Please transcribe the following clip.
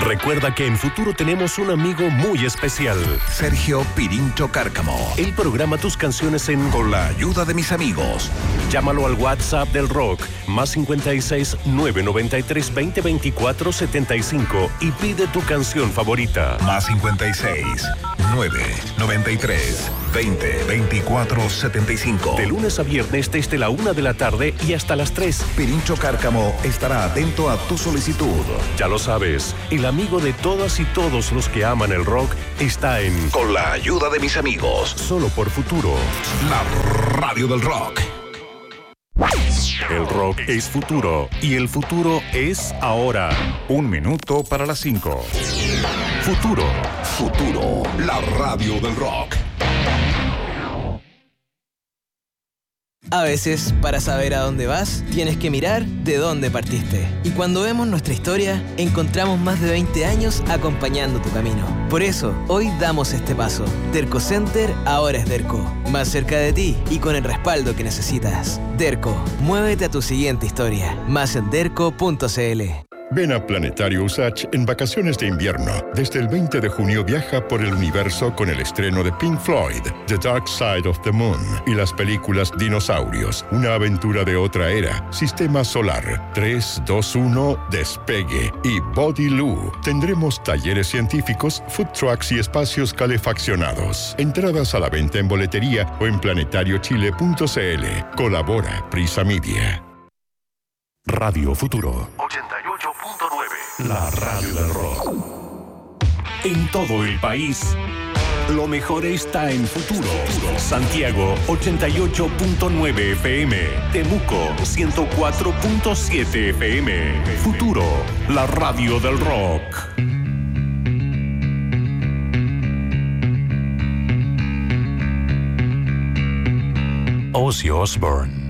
Recuerda que en Futuro tenemos un amigo muy especial. Sergio Pirincho Cárcamo. Él programa tus canciones Con la ayuda de mis amigos. Llámalo al WhatsApp del Rock, más 56 993 20 24 75 y pide tu canción favorita. Más 56 993 20 24 75. De lunes a viernes desde la 1 de la tarde y hasta las 3. Pirincho Cárcamo estará atento a tu solicitud. Ya lo sabes, el amigo de todas y todos los que aman el rock está en Con la ayuda de mis amigos. Solo por Futuro. La radio del rock. El rock es futuro y el futuro es ahora. 1 minuto para las 5. Futuro. Futuro, la radio del rock. A veces, para saber a dónde vas, tienes que mirar de dónde partiste. Y cuando vemos nuestra historia, encontramos más de 20 años acompañando tu camino. Por eso, hoy damos este paso. Derco Center ahora es Derco. Más cerca de ti y con el respaldo que necesitas. Derco, muévete a tu siguiente historia. Más en derco.cl. Ven a Planetario Usach en vacaciones de invierno. Desde el 20 de junio viaja por el universo con el estreno de Pink Floyd, The Dark Side of the Moon y las películas Dinosaurios, una aventura de otra era, Sistema Solar, 3, 2, 1, Despegue y Body Loo. Tendremos talleres científicos, food trucks y espacios calefaccionados. Entradas a la venta en boletería o en planetariochile.cl. Colabora Prisa Media. Radio Futuro 88.9. La radio del rock. En todo el país, lo mejor está en Futuro. Santiago 88.9 FM. Temuco 104.7 FM. Futuro, la radio del rock. Ozzy Osbourne.